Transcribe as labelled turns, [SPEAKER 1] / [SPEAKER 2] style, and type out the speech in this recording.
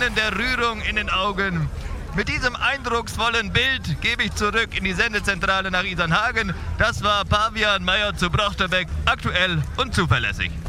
[SPEAKER 1] Tränen der Rührung in den Augen. Mit diesem eindrucksvollen Bild gebe ich zurück in die Sendezentrale nach Isernhagen. Das war Pavian Meyer zu Brochterbeck, aktuell und zuverlässig.